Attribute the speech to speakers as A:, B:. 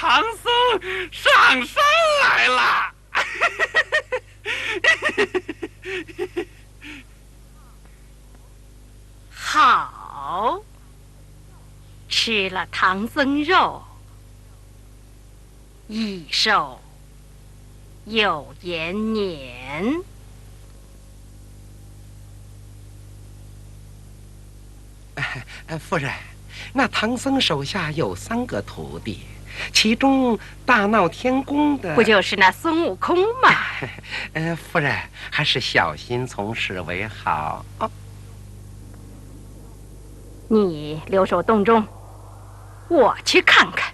A: 唐僧上山来了。
B: 好，吃了唐僧肉，益寿有延年。
C: 夫人，那唐僧手下有3个徒弟，其中大闹天宫的
B: 不就是那孙悟空吗？
C: 夫人还是小心从事为好。哦，
B: 你留守洞中，我去看看。